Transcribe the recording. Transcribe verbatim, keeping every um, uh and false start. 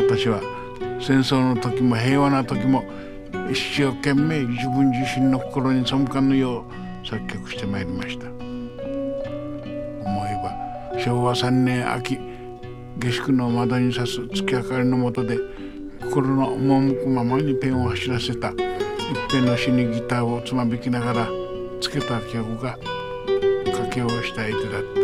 私は戦争の時も平和な時も一生懸命自分自身の心に背かぬよう作曲してまいりました。思えばしょうわさんねん秋、下宿の窓に差す月明かりの下で心の赴くままにペンを走らせた一辺の詩にギターをつまびきながらつけた曲が書き下ろした相手だった。